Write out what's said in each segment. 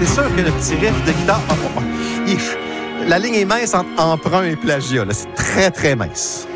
c'est sûr que le petit riff de guitare... la ligne est mince entre emprunt et plagiat. Là. C'est très, très mince.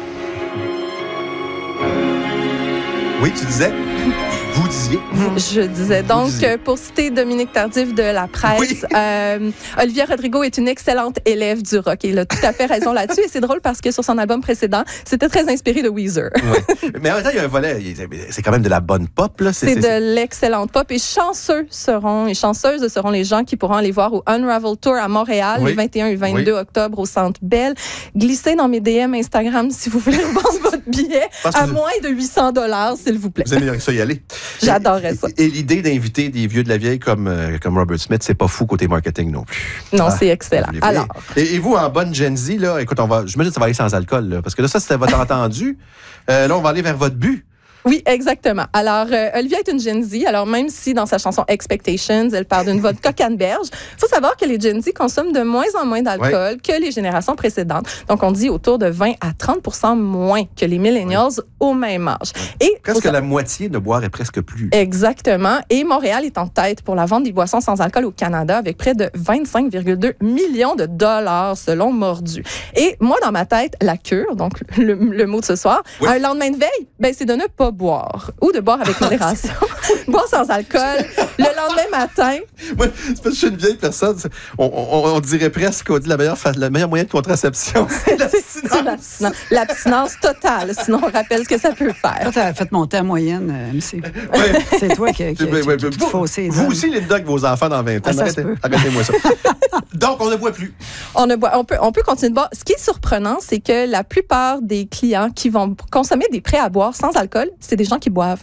Oui, tu disais? Vous disiez? Je disais. Donc, pour citer Dominique Tardif de La Presse, Olivia Rodrigo est une excellente élève du rock. Il a tout à fait raison là-dessus. Et c'est drôle parce que sur son album précédent, c'était très inspiré de Weezer. Oui. Mais en même temps, il y a un volet, c'est quand même de la bonne pop. Là. C'est de l'excellente pop. Et chanteuses seront les gens qui pourront aller voir au Unravel Tour à Montréal, les 21 et 22 octobre au Centre Bell. Glissez dans mes DM Instagram si vous voulez vendre votre billet à moins de 800 $, s'il vous plaît. Vous aimeriez ça y aller? J'adorerais ça. Et l'idée d'inviter des vieux de la vieille comme Robert Smith, c'est pas fou côté marketing non plus. Non, c'est excellent. Alors. Et vous, en bonne Gen Z, là, écoute, je me dis que ça va aller sans alcool, là, parce que là, ça, c'était votre entendu. Là, on va aller vers votre but. Oui, exactement. Alors, Olivia est une Gen Z. Alors, même si dans sa chanson Expectations, elle parle d'une vodka canneberge, il faut savoir que les Gen Z consomment de moins en moins d'alcool que les générations précédentes. Donc, on dit autour de 20 à 30% moins que les millennials au même âge. Et presque la moitié de boire est presque plus. Exactement. Et Montréal est en tête pour la vente des boissons sans alcool au Canada avec près de 25,2 millions de dollars selon Mordu. Et moi, dans ma tête, la cure, donc le mot de ce soir, un lendemain de veille, ben, c'est de ne pas boire ou de boire avec modération. Boire sans alcool le lendemain matin. Moi, c'est parce que je suis une vieille personne. On dirait presque qu'on dit le meilleur moyen de contraception, c'est l'abstinence. L'abstinence totale. Sinon, on rappelle ce que ça peut faire. Toi, tu as fait monter en moyenne, MC. C'est toi qui faussé. Vous aussi, Linda, avec vos enfants dans 20 ans. Arrêtez-moi ça. Donc, on ne boit plus. On peut continuer de boire. Ce qui est surprenant, c'est que la plupart des clients qui vont consommer des prêts à boire sans alcool, c'est des gens qui boivent.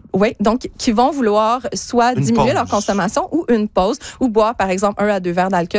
Qui vont vouloir soit diminuer leur consommation ou une pause, ou boire, par exemple, 1 à 2 verres d'alcool.